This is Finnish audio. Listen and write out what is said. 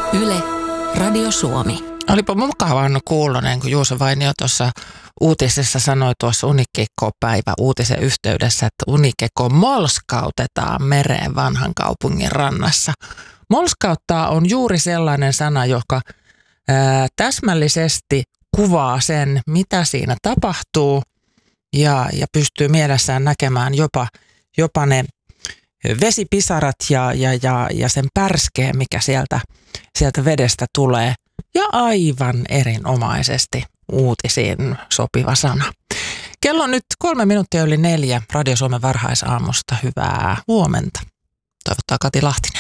Yle, Radio Suomi. Olipa mukavaa kuulonen, kun Juuso Vainio tuossa uutisessa sanoi tuossa Unikekko-päivä uutisen yhteydessä, että unikekko molskautetaan mereen vanhan kaupungin rannassa. Molskauttaa on juuri sellainen sana, joka täsmällisesti kuvaa sen, mitä siinä tapahtuu ja pystyy mielessään näkemään jopa ne vesipisarat ja sen pärskeen, mikä sieltä vedestä tulee. Ja aivan erinomaisesti uutisiin sopiva sana. Kello on nyt 3:03 Radio Suomen varhaisaamusta. Hyvää huomenta. Toivottaa Kati Lahtinen.